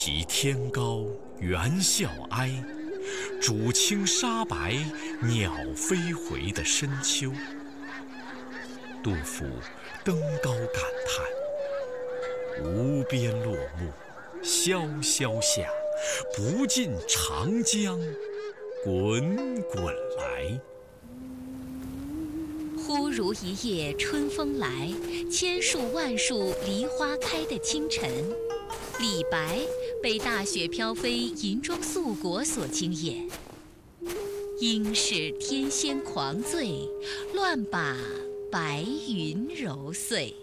其天高猿啸哀，渚清沙白，鸟飞回的深秋。杜甫登高感叹：无边落木萧萧下，不尽长江滚滚来。 忽如一夜春风来，千树万树梨花开的清晨，李白被大雪飘飞银装素裹所惊艳。应是天仙狂醉，乱把白云揉碎。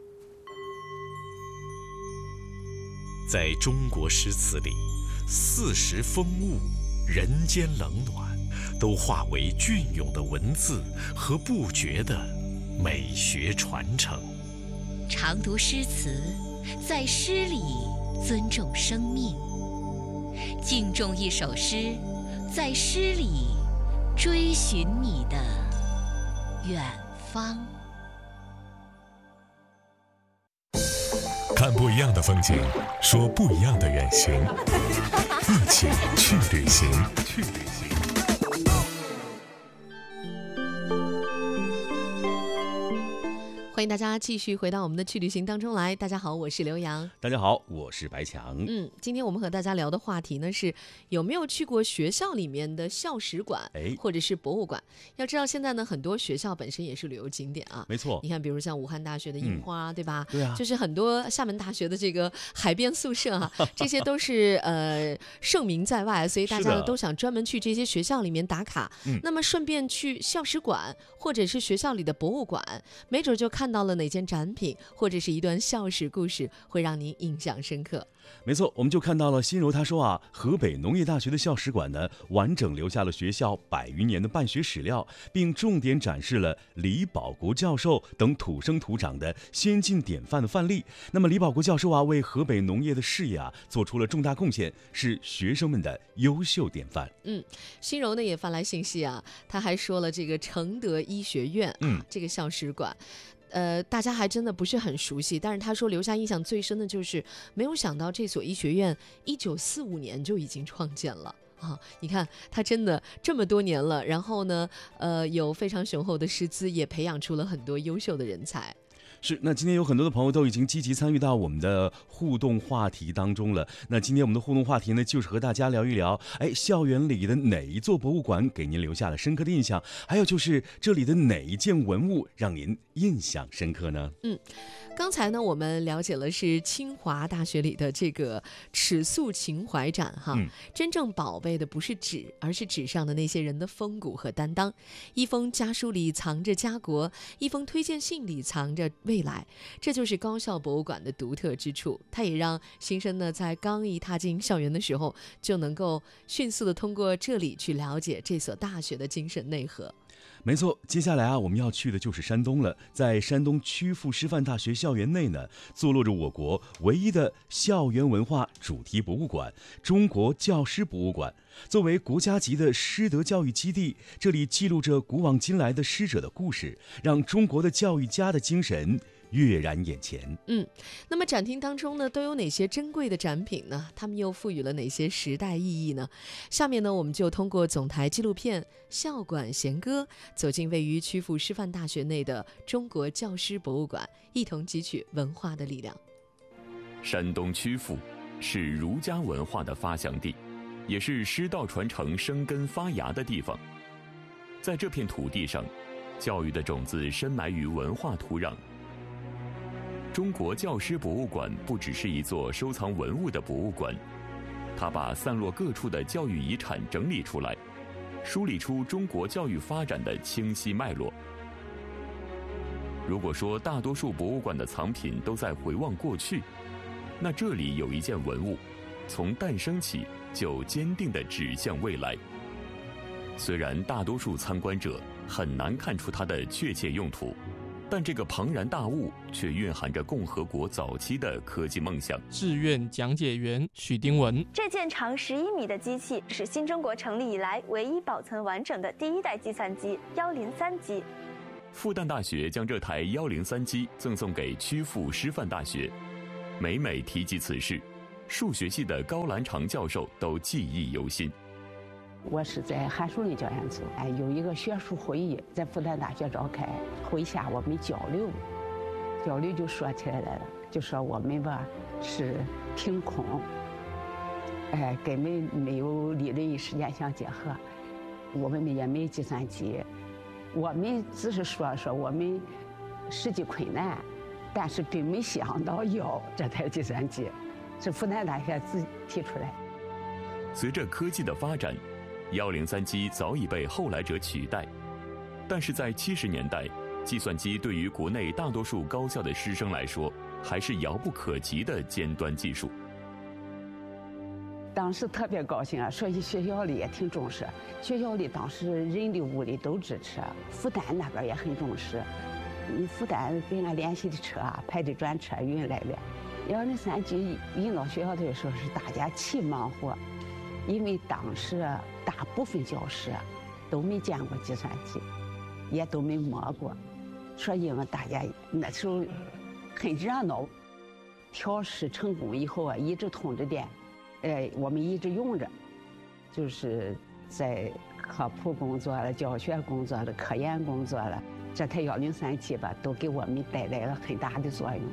在中国诗词里，四时风物、人间冷暖，都化为隽永的文字和不绝的美学传承。 常读诗词，在诗里尊重生命；敬重一首诗，在诗里追寻你的远方。 看不一样的风景，说不一样的远行，一起去旅行。 欢迎大家继续回到我们的去旅行当中来。大家好，我是刘洋。 大家好，我是白强。 今天我们和大家聊的话题呢是有没有去过学校里面的校史馆，或者是博物馆。要知道现在呢，很多学校本身也是旅游景点啊。 没错， 你看，比如像武汉大学的樱花，对吧？ 对啊， 就是很多厦门大学的这个海边宿舍啊，这些都是盛名在外，所以大家都想专门去这些学校里面打卡。那么顺便去校史馆或者是学校里的博物馆，没准就看到了哪件展品或者是一段校史故事，会让您印象深刻。 没错，我们就看到了心柔他说啊，河北农业大学的校史馆呢，完整留下了学校100余年的办学史料，并重点展示了李保国教授等土生土长的先进典范的范例。那么李保国教授啊，为河北农业的事业啊做出了重大贡献，是学生们的优秀典范。 心柔呢也发来信息啊，他还说了这个承德医学院这个校史馆。大家还真的不是很熟悉，但是他说留下印象最深的就是没有想到这所医学院1945年就已经创建了啊！你看他真的这么多年了，然后呢，有非常雄厚的师资，也培养出了很多优秀的人才。 是，那今天有很多的朋友都已经积极参与到我们的互动话题当中了。那今天我们的互动话题呢，就是和大家聊一聊，校园里的哪一座博物馆给您留下了深刻的印象？还有就是这里的哪一件文物让您印象深刻呢？ 刚才呢，我们了解了是清华大学里的这个尺素情怀展哈，真正宝贝的不是纸，而是纸上的那些人的风骨和担当。一封家书里藏着家国，一封推荐信里藏着未来，这就是高校博物馆的独特之处。它也让新生呢在刚一踏进校园的时候，就能够迅速的通过这里去了解这所大学的精神内核。 没错，接下来啊，我们要去的就是山东了。在山东曲阜师范大学校园内呢，坐落着我国唯一的校园文化主题博物馆——中国教师博物馆。作为国家级的师德教育基地，这里记录着古往今来的师者的故事，让中国的教育家的精神跃然眼前。 那么展厅当中呢，都有哪些珍贵的展品呢？他们又赋予了哪些时代意义呢？下面呢，我们就通过总台纪录片《校馆弦歌》，走进位于曲阜师范大学内的中国教师博物馆，一同汲取文化的力量。 山东曲阜是儒家文化的发祥地，也是师道传承生根发芽的地方。在这片土地上，教育的种子深埋于文化土壤。中国教师博物馆不只是一座收藏文物的博物馆，它把散落各处的教育遗产整理出来，梳理出中国教育发展的清晰脉络。如果说大多数博物馆的藏品都在回望过去，那这里有一件文物，从诞生起就坚定地指向未来。虽然大多数参观者很难看出它的确切用途，但这个庞然大物却蕴含着共和国早期的科技梦想。 志愿讲解员许丁文， 这件长11米的机器是新中国成立以来唯一保存完整的第一代计算机103机。 复旦大学将这台103机赠送给曲阜师范大学。每每提及此事， 数学系的高兰长教授都记忆犹新。 我是在韩树林教研组，有一个学术会议在复旦大学召开，会下我们交流就说起来了，就说我们吧是凭空，根本没有理论与实践相结合，我们也没计算机，我们只是说我们实际困难，但是并没想到要这台计算机，是复旦大学自己提出来。 随着科技的发展，103机早已被后来者取代，但是在70年代，计算机对于国内大多数高校的师生来说，还是遥不可及的尖端技术。 当时特别高兴啊，所以学校里也挺重视，学校里当时人力物力都支持，复旦那边也很重视。复旦跟俺联系的车啊，排的专车运来的。103机运到学校的时候是大家齐忙活，因为当时大部分教师都没见过计算机，也都没摸过，所以嘛，大家那时候很热闹。调试成功以后啊，一直通着电，我们一直用着，就是在科普工作了、教学工作了、科研工作了，这台103机吧，都给我们带来了很大的作用。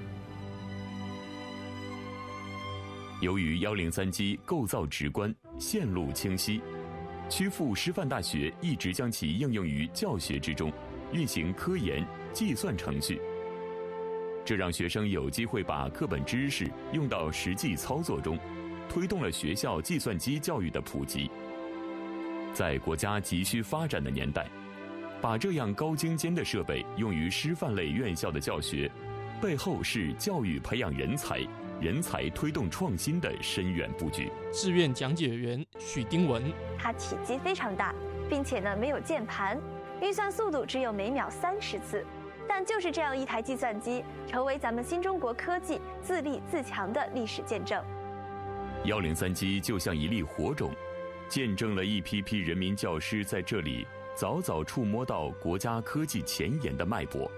由于103机构造直观、线路清晰，曲阜师范大学一直将其应用于教学之中，运行科研、计算程序。这让学生有机会把课本知识用到实际操作中，推动了学校计算机教育的普及。在国家急需发展的年代，把这样高精尖的设备用于师范类院校的教学，背后是教育培养人才、人才推动创新的深远布局。 志愿讲解员许丁文， 它体积非常大，并且呢没有键盘，运算速度只有每秒30次。但就是这样一台计算机，成为咱们新中国科技自立自强的历史见证。 103机就像一粒火种，见证了一批批人民教师在这里早早触摸到国家科技前沿的脉搏。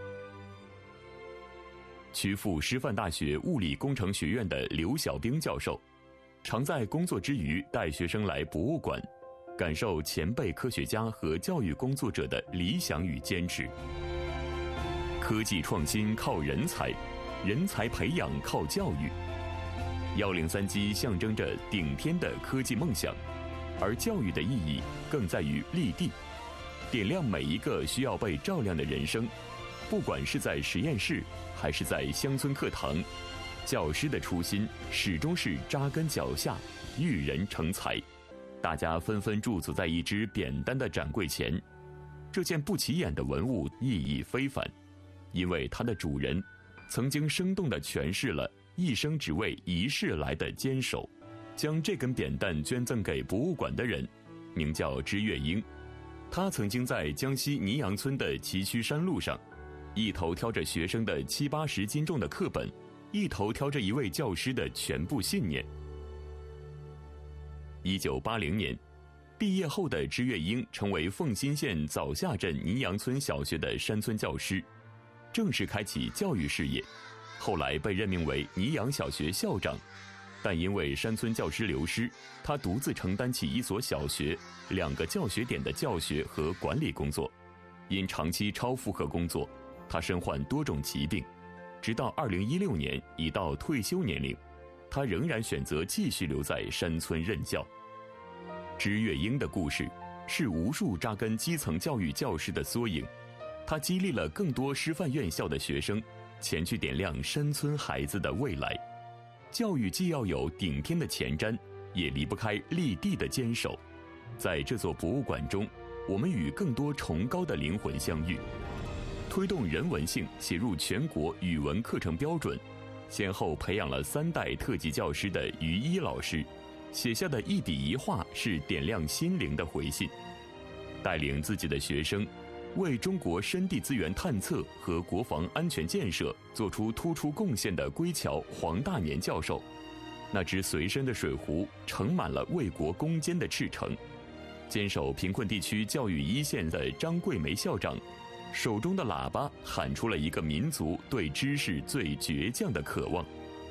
曲阜师范大学物理工程学院的刘小兵教授，常在工作之余带学生来博物馆，感受前辈科学家和教育工作者的理想与坚持。科技创新靠人才，人才培养靠教育。103机象征着顶天的科技梦想，而教育的意义更在于立地，点亮每一个需要被照亮的人生。不管是在实验室，还是在乡村课堂，教师的初心始终是扎根脚下，育人成才。大家纷纷驻足在一只扁担的展柜前，这件不起眼的文物意义非凡。因为它的主人曾经生动地诠释了一生只为一事来的坚守。将这根扁担捐赠给博物馆的人名叫支月英，他曾经在江西泥阳村的崎岖山路上，一头挑着学生的70、80斤重的课本，一头挑着一位教师的全部信念。1980年毕业后的支月英成为凤新县枣下镇泥阳村小学的山村教师，正式开启教育事业，后来被任命为泥阳小学校长。但因为山村教师流失，他独自承担起一所小学、2个教学点的教学和管理工作。因长期超负荷工作，他身患多种疾病，直到2016年已到退休年龄，他仍然选择继续留在山村任教。支月英的故事是无数扎根基层教育教师的缩影，他激励了更多师范院校的学生前去点亮山村孩子的未来。教育既要有顶天的前瞻，也离不开立地的坚守。在这座博物馆中，我们与更多崇高的灵魂相遇。推动人文性写入全国语文课程标准，先后培养了3代特级教师的于一老师，写下的一笔一画是点亮心灵的回信。带领自己的学生为中国深地资源探测和国防安全建设做出突出贡献的归侨黄大年教授，那只随身的水壶盛满了为国攻坚的赤诚。坚守贫困地区教育一线的张桂梅校长，手中的喇叭喊出了一个民族对知识最倔强的渴望。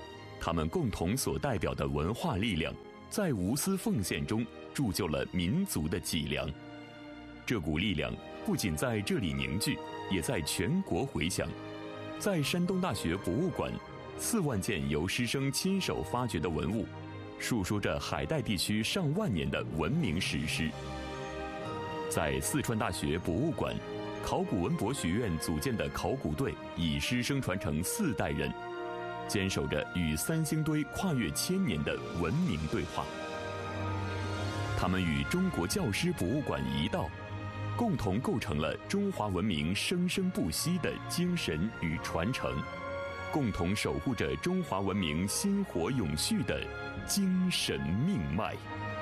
他们共同所代表的文化力量，在无私奉献中铸就了民族的脊梁。这股力量不仅在这里凝聚，也在全国回响。在山东大学博物馆，4万件由师生亲手发掘的文物，述说着海带地区上万年的文明史诗。在四川大学博物馆，考古文博学院组建的考古队以师生传承4代人，坚守着与三星堆跨越1000年的文明对话。他们与中国教师博物馆一道，共同构成了中华文明生生不息的精神与传承，共同守护着中华文明薪火永续的精神命脉。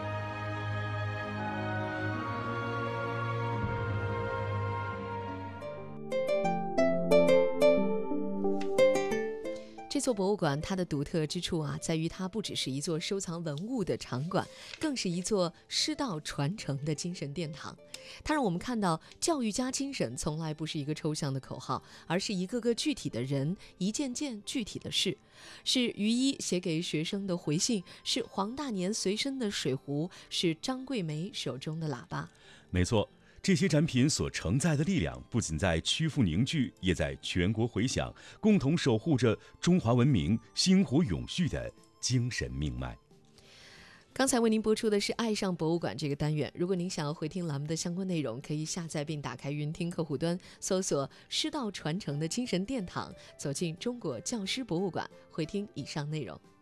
这座博物馆它的独特之处啊，在于它不只是一座收藏文物的场馆，更是一座师道传承的精神殿堂。它让我们看到，教育家精神从来不是一个抽象的口号，而是一个个具体的人，一件件具体的事。是于一写给学生的回信，是黄大年随身的水壶，是张桂梅手中的喇叭。 没错，这些展品所承载的力量，不仅在曲阜凝聚，也在全国回响，共同守护着中华文明薪火永续的精神命脉。 刚才为您播出的是《爱上博物馆》这个单元。如果您想要回听栏目的相关内容，可以下载并打开云听客户端，搜索“师道传承的精神殿堂”，走进中国教师博物馆，回听以上内容。